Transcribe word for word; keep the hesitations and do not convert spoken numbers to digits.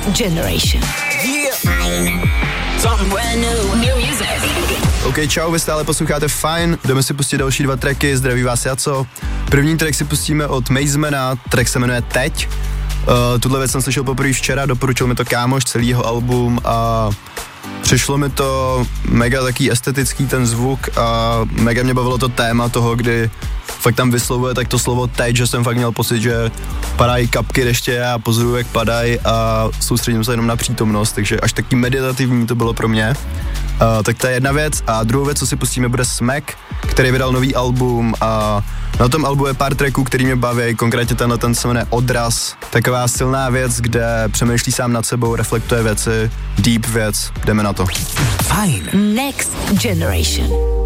Generation. Yeah. Something brand new. New music. OK, čau, vy stále posloucháte Fajn, jdeme si pustit další dva tracky, zdraví vás Jaco. První track si pustíme od Mazemana, track se jmenuje Teď. Uh, tuhle věc jsem slyšel poprvé včera, doporučil mi to kámoš, celý jeho album a přišlo mi to mega taký estetický ten zvuk a mega mě bavilo to téma toho, kdy fakt tam vyslovuje tak to slovo teď, že jsem fakt měl pocit, že padají kapky deště a pozoruju, jak padají a soustředím se jenom na přítomnost, takže až taky meditativní to bylo pro mě. Uh, tak to je jedna věc a druhou věc, co si pustíme, bude Smack, který vydal nový album a na tom albu je pár tracků, který mě baví, konkrétně tenhle ten se jmenuje Odraz, taková silná věc, kde přemýšlí sám nad sebou, reflektuje věci, deep věc, jdeme na to. Fajn. Next Generation.